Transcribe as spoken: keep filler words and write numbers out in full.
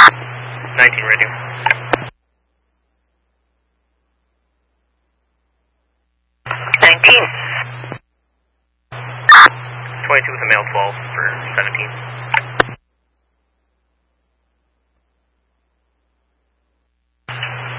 nineteen radio. nineteen. twenty-two with a male twelve for seventeen.